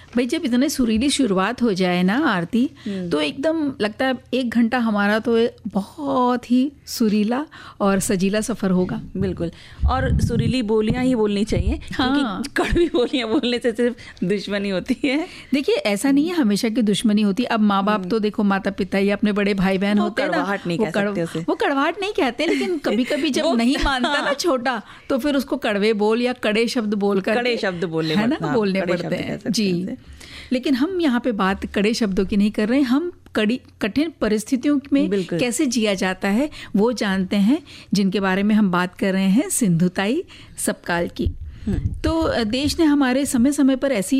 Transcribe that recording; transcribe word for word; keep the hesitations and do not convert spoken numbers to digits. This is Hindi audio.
भाई जब इतने सुरीली शुरुआत हो जाए ना आरती, तो एकदम लगता है एक घंटा हमारा तो बहुत ही सुरीला और सजीला सफ़र होगा। बिल्कुल, और सुरीली बोलियां ही बोलनी चाहिए। हाँ। क्योंकि कड़वी बोलियां बोलने से सिर्फ दुश्मनी होती है। देखिए ऐसा नहीं है हमेशा की दुश्मनी होती। अब माँ बाप तो देखो, माता पिता या अपने बड़े भाई बहन होते हैं ना, कड़वाहट नहीं कह सकते उसे। वो कड़वाहट नहीं कहते, लेकिन कभी कभी जब नहीं मानता ना छोटा, तो फिर उसको कड़वे बोल या कड़े शब्द बोल कर कड़े शब्द बोलने है ना बोलने पड़ते हैं जी। लेकिन हम यहाँ पे बात कड़े शब्दों की नहीं कर रहे हैं, हम कड़ी कठिन परिस्थितियों में कैसे जिया जाता है वो जानते हैं, जिनके बारे में हम बात कर रहे हैं, सिंधुताई सपकाल की। तो देश ने हमारे समय समय पर ऐसी